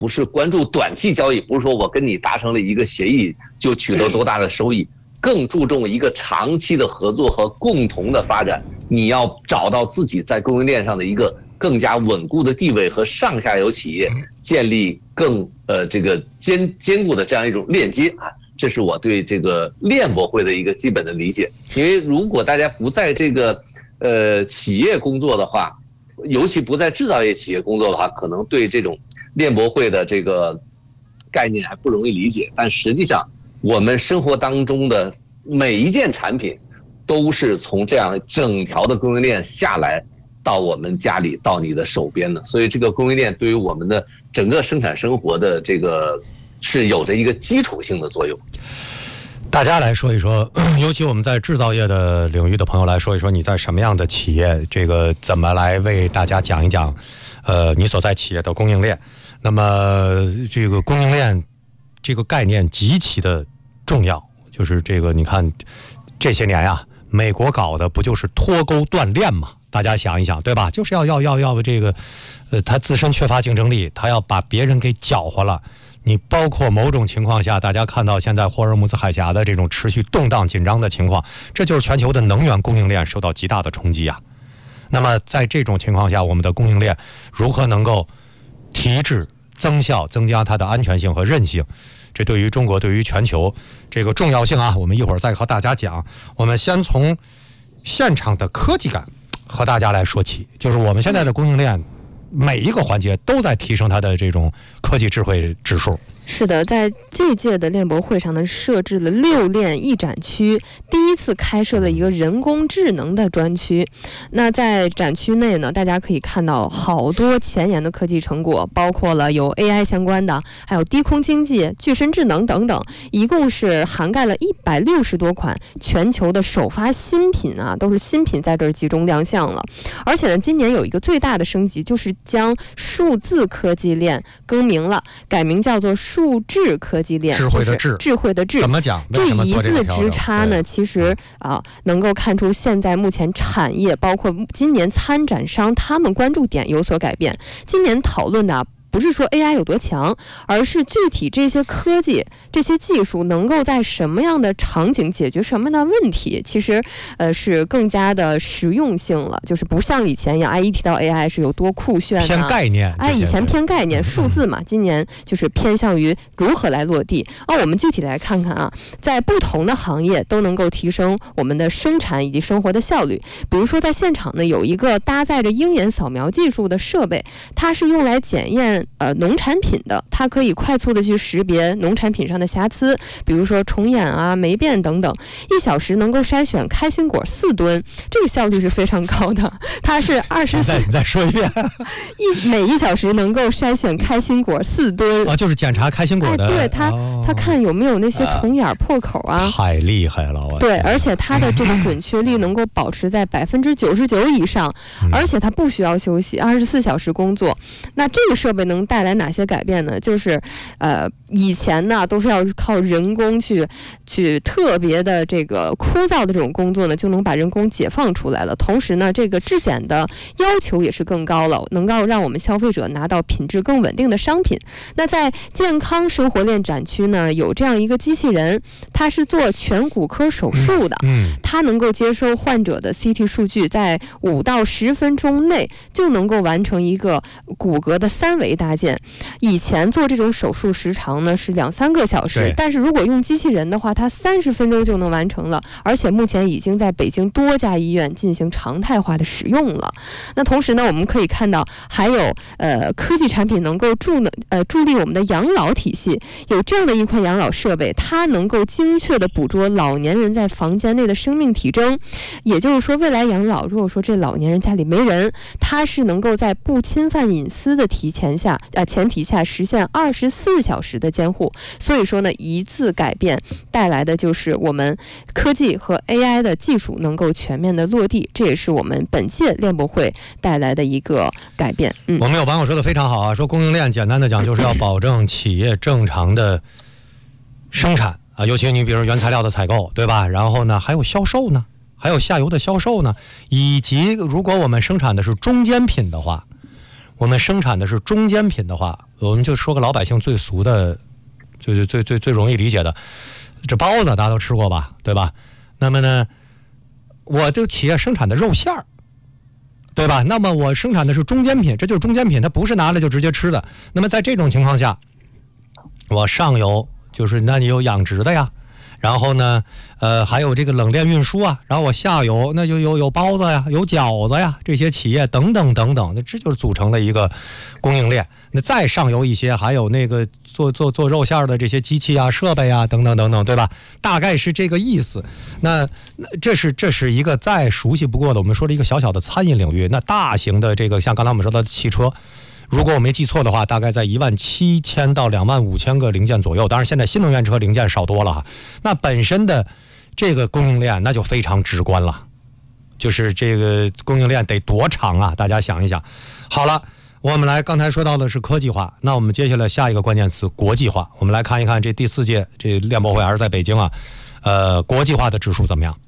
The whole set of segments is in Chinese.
不是关注短期交易，不是说我跟你达成了一个协议就取得多大的收益，更注重一个长期的合作和共同的发展。你要找到自己在供应链上的一个更加稳固的地位，和上下游企业建立更这个坚固的这样一种链接啊。这是我对这个链博会的一个基本的理解。因为如果大家不在这个企业工作的话，尤其不在制造业企业工作的话，可能对这种链博会的这个概念还不容易理解。但实际上，我们生活当中的每一件产品都是从这样整条的供应链下来到我们家里，到你的手边的。所以这个供应链对于我们的整个生产生活的这个是有着一个基础性的作用。 大家来说一说，尤其我们在制造业的领域的朋友来说一说，你在什么样的企业，这个怎么来为大家讲一讲你所在企业的供应链。那么这个供应链这个概念极其的重要，就是这个你看这些年呀，美国搞的不就是脱钩断链吗？大家想一想，对吧？就是要这个他自身缺乏竞争力，他要把别人给搅和了。你包括某种情况下，大家看到现在霍尔木兹海峡的这种持续动荡紧张的情况，这就是全球的能源供应链受到极大的冲击啊。那么在这种情况下，我们的供应链如何能够提质增效，增加它的安全性和韧性，这对于中国，对于全球这个重要性啊，我们一会儿再和大家讲。我们先从现场的科技感和大家来说起，就是我们现在的供应链每一个环节都在提升它的这种科技智慧指数。 是的，在这届的链博会上呢，设置了6链一展区，第一次开设了一个人工智能的专区。那在展区内呢，大家可以看到好多前沿的科技成果，包括了有 AI 相关的，还有低空经济、具身智能等等，一共是涵盖了160多款全球的首发新品啊，都是新品在这儿集中亮相了。而且呢，今年有一个最大的升级，就是将数字科技链更名了，改名叫做数智科技链， 智慧的智， 智慧的智。 怎么讲？ 这一字之差呢，其实能够看出现在目前产业，包括今年参展商他们关注点有所改变。今年讨论的不是说 AI 有多强，而是具体这些科技、这些技术能够在什么样的场景解决什么样的问题，其实是更加的实用性了，就是不像以前一样，一提到 AI 是有多酷炫啊， 偏概念， 以前偏概念数字嘛，今年就是偏向于如何来落地。我们具体来看看啊，在不同的行业都能够提升我们的生产以及生活的效率。比如说在现场呢，有一个搭载着鹰眼扫描技术的设备，它是用来检验农产品的，它可以快速的去识别农产品上的瑕疵，比如说虫眼啊、霉变等等，1小时能够筛选开心果4吨，这个效率是非常高的。它是24， 你再说一遍， 每1小时能够筛选开心果4吨就是检查开心果的。 对，它看有没有那些虫眼破口啊， 太厉害了。 对，而且它的这个准确率能够保持在99%以上，而且它不需要休息，24小时工作。那这个设备能带来哪些改变呢？就是以前呢都是要靠人工去特别的这个枯燥的这种工作呢，就能把人工解放出来了。同时呢，这个质检的要求也是更高了，能够让我们消费者拿到品质更稳定的商品。那在健康生活链展区呢，有这样一个机器人，它是做颧骨科手术的，它能够接收患者的 CT 数据，在5到10分钟内就能够完成一个骨骼的3维搭建。以前做这种手术时长呢是2-3个小时，但是如果用机器人的话，它30分钟就能完成了，而且目前已经在北京多家医院进行常态化的使用了。那同时呢，我们可以看到还有科技产品能够助力我们的养老体系，有这样的一款养老设备，它能够精确的捕捉老年人在房间内的生命体征，也就是说未来养老，如果说这老年人家里没人，它是能够在不侵犯隐私的前提下实现24小时的监护。所以说呢，一次改变带来的就是我们科技和 AI 的技术能够全面的落地，这也是我们本届链博会带来的一个改变。 我们有网友说的非常好啊，说供应链简单的讲就是要保证企业正常的生产啊，尤其你比如原材料的采购，对吧？然后呢，还有销售呢，还有下游的销售呢，以及如果我们生产的是中间品的话， 我们生产的是中间品的话，我们就说个老百姓最俗的，就是最容易理解的，这包子大家都吃过吧，对吧？那么呢，我这企业生产的肉馅儿，对吧？那么我生产的是中间品，这就是中间品，它不是拿来就直接吃的。那么在这种情况下，我上游就是那你有养殖的呀，然后呢，还有这个冷链运输啊，然后我下游那就有包子呀，有饺子呀，这些企业等等等等，那这就是组成了一个供应链。那再上游一些，还有那个做肉馅的这些机器啊、设备啊等等等等，对吧？大概是这个意思。那这是一个再熟悉不过的，我们说的一个小小的餐饮领域。那大型的这个像刚才我们说的汽车，如果我没记错的话，大概在17000到25000个零件左右。当然，现在新能源车零件少多了哈。那本身的这个供应链那就非常直观了，就是这个供应链得多长啊？大家想一想。好了，我们来刚才说到的是科技化，那我们接下来下一个关键词国际化。我们来看一看这第4届这链博会还是在北京啊，国际化的指数怎么样？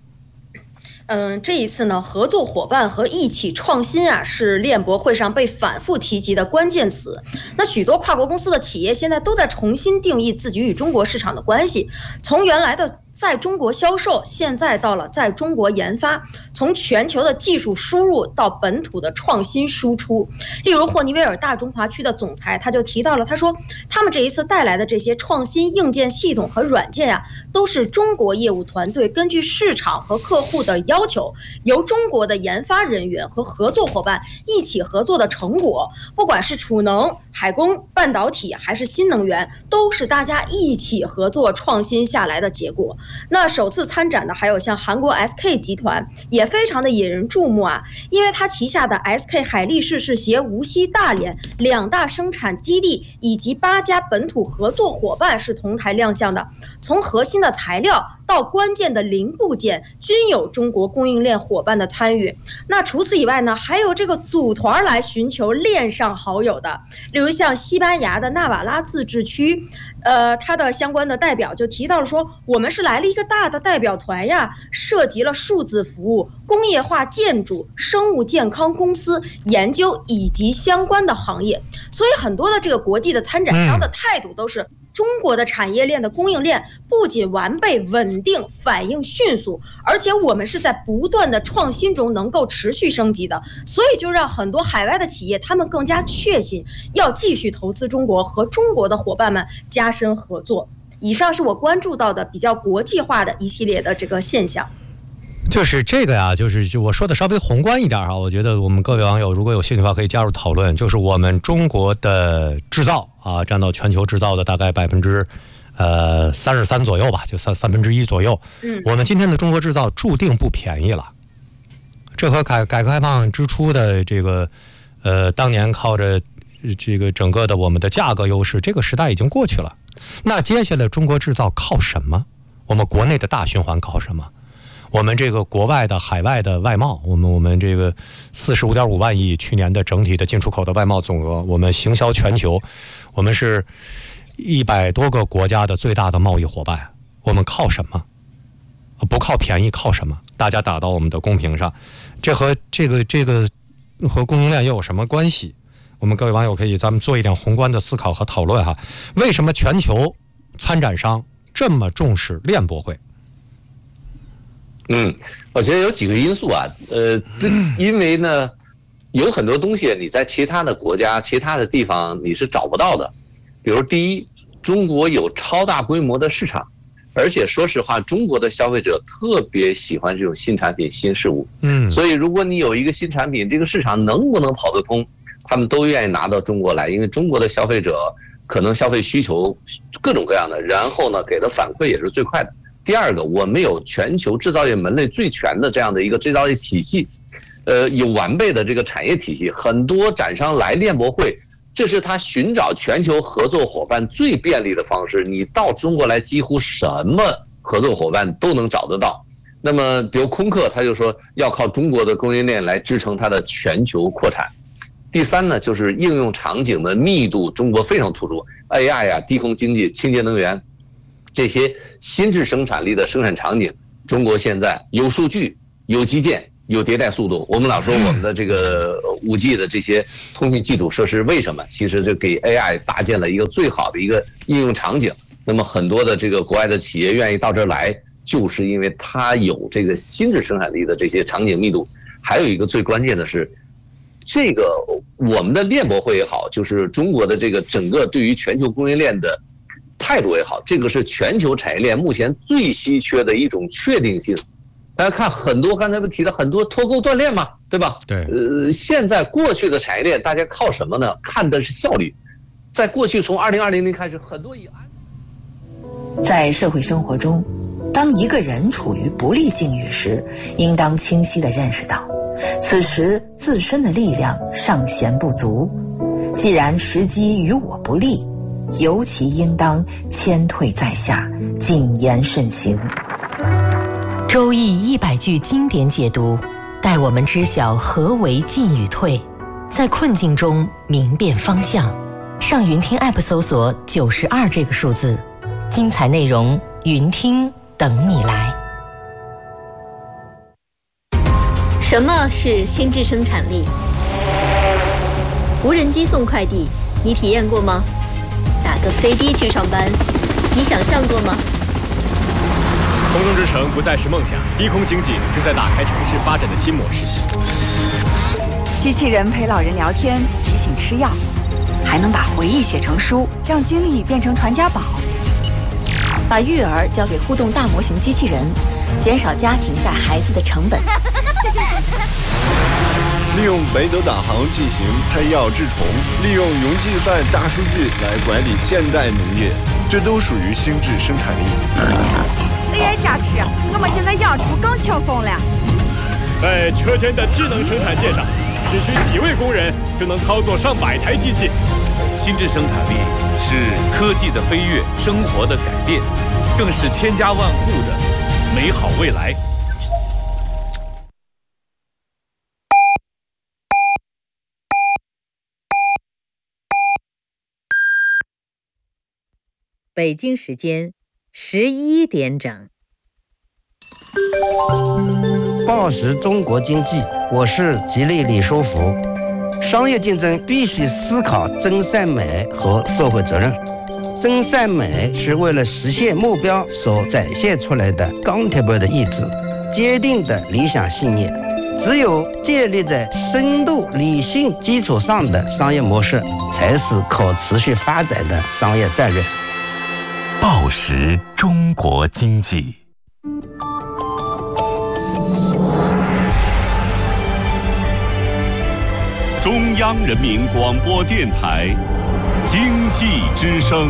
这一次呢，合作伙伴和一起创新啊，是链博会上被反复提及的关键词。那许多跨国公司的企业现在都在重新定义自己与中国市场的关系，从原来的在中国销售，现在到了在中国研发，从全球的技术输入到本土的创新输出。例如霍尼韦尔大中华区的总裁他就提到了，他说他们这一次带来的这些创新硬件系统和软件呀，都是中国业务团队根据市场和客户的要求，由中国的研发人员和合作伙伴一起合作的成果。不管是储能、海工、半导体还是新能源，都是大家一起合作创新下来的结果。那首次参展的还有像韩国 SK 集团，也非常的引人注目啊，因为它旗下的 SK 海力士是携无锡、大连2大生产基地以及8家本土合作伙伴是同台亮相的，从核心的材料到关键的零部件均有中国供应链伙伴的参与。那除此以外呢，还有这个组团来寻求链上好友的，例如像西班牙的纳瓦拉自治区，它的相关的代表就提到了说，我们是来了一个大的代表团呀，涉及了数字服务、工业化建筑、生物健康公司、研究以及相关的行业。所以很多的这个国际的参展商的态度都是，中国的产业链的供应链不仅完备稳定、反应迅速，而且我们是在不断的创新中能够持续升级的，所以就让很多海外的企业他们更加确信要继续投资中国，和中国的伙伴们加深合作。以上是我关注到的比较国际化的一系列的这个现象。 就是这个呀，就我说的稍微宏观一点啊，我觉得我们各位网友如果有兴趣的话可以加入讨论。就是我们中国的制造啊，占到全球制造的大概33%左右吧，就1/3左右。我们今天的中国制造注定不便宜了。这和改革开放之初的这个当年靠着这个整个的我们的价格优势，这个时代已经过去了。那接下来中国制造靠什么？我们国内的大循环靠什么？我们这个国外的海外的外贸，我们这个45.5万亿去年的整体的进出口的外贸总额，我们行销全球，我们是100多个国家的最大的贸易伙伴，我们靠什么？不靠便宜，靠什么？大家打到我们的公屏上，这和这个和供应链又有什么关系？我们各位网友可以咱们做一点宏观的思考和讨论哈。为什么全球参展商这么重视链博会？ 我觉得有几个因素啊，因为呢，有很多东西你在其他的国家、其他的地方你是找不到的。比如第一，中国有超大规模的市场，而且说实话，中国的消费者特别喜欢这种新产品、新事物。所以如果你有一个新产品，这个市场能不能跑得通，他们都愿意拿到中国来，因为中国的消费者可能消费需求各种各样的，然后呢，给的反馈也是最快的。第二个，我们有全球制造业门类最全的这样的一个制造业体系，有完备的这个产业体系。很多展商来链博会，这是他寻找全球合作伙伴最便利的方式。你到中国来，几乎什么合作伙伴都能找得到。那么，比如空客，他就说要靠中国的供应链来支撑它的全球扩产。第三呢，就是应用场景的密度，中国非常突出 ，AI 啊、低空经济、清洁能源。这些新质生产力的生产场景，中国现在有数据、有基建、 有迭代速度。我们老说我们的这个5G 的这些通讯基础设施为什么？其实就给 AI 搭建了一个最好的一个应用场景。那么很多的这个国外的企业愿意到这儿来，就是因为它有这个心智生产力的这些场景密度。还有一个最关键的是，这个我们的链博会也好，就是中国的这个整个对于全球供应链的态度也好，这个是全球产业链目前最稀缺的一种确定性。大家看很多刚才提到很多脱钩断链嘛，对吧？ 对。 现在过去的产业链大家靠什么呢？看的是效率。在过去从2020年开始，很多在社会生活中，当一个人处于不利境遇时，应当清晰地认识到，此时自身的力量尚显不足。既然时机与我不利，尤其应当谦退在下，谨言慎行。 周易100句经典解读，带我们知晓何为进与退，在困境中明辨方向。上云听 App 搜索92这个数字，精彩内容云听等你来。 什么是心智生产力？无人机送快递，你体验过吗？打个飞的去上班，你想象过吗？ 空中之城不再是梦想，低空经济正在打开城市发展的新模式。 机器人陪老人聊天，提醒吃药，还能把回忆写成书，让经历变成传家宝。把育儿交给互动大模型机器人，减少家庭带孩子的成本。 利用北斗导航进行配药治虫，利用云计算大数据来管理现代农业，这都属于心智生产力。 AI 加持，我们现在养猪更轻松了。 在车间的智能生产线上，只需几位工人就能操作上百台机器。 心智生产力是科技的飞跃，生活的改变，更是千家万户的美好未来。 北京时间11点整。 报时中国经济，我是吉利李书福。商业竞争必须思考真善美和社会责任。真善美是为了实现目标所展现出来的钢铁般的意志，坚定的理想信念。只有建立在深度理性基础上的商业模式，才是可持续发展的商业战略。 报时中国经济。 中央人民广播电台经济之声。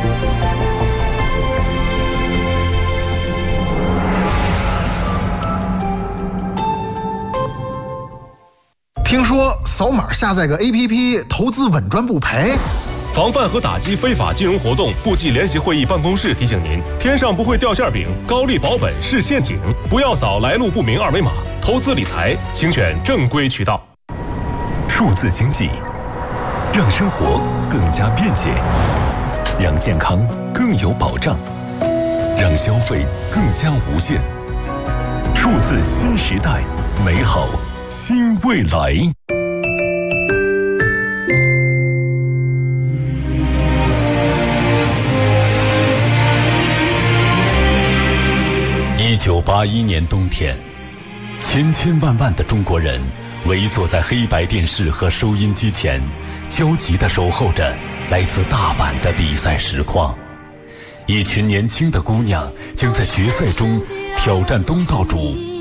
听说扫码下载个 APP， 投资稳赚不赔。 防范和打击非法金融活动，部际联席会议办公室提醒您：天上不会掉馅饼，高利保本是陷阱，不要扫来路不明二维码。投资理财，请选正规渠道。 数字经济，让生活更加便捷，让健康更有保障，让消费更加无限。数字新时代，美好新未来。1981年冬天，千千万万的中国人围坐在黑白电视和收音机前，焦急地守候着来自大阪的比赛实况。一群年轻的姑娘将在决赛中挑战东道主